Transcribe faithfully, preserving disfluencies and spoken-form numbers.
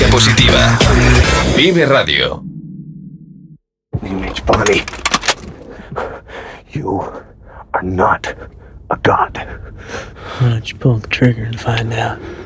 música positiva. Vive Radio. Image Bonnie, you are not a god. Why don't you pull the trigger and find out?